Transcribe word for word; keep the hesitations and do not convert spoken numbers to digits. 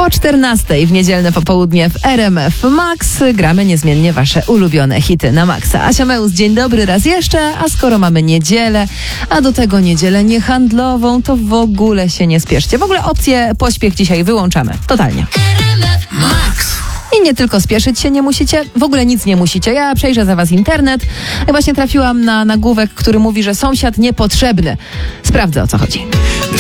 O czternastej w niedzielne popołudnie w R M F Max gramy niezmiennie wasze ulubione hity na maksa. Asia Meus, dzień dobry raz jeszcze, a skoro mamy niedzielę, a do tego niedzielę niehandlową, to w ogóle się nie spieszcie. W ogóle opcję pośpiech dzisiaj wyłączamy. Totalnie. Max. I nie tylko spieszyć się nie musicie, w ogóle nic nie musicie. Ja przejrzę za was internet. Ja właśnie trafiłam na nagłówek, który mówi, że sąsiad niepotrzebny. Sprawdzę, o co chodzi.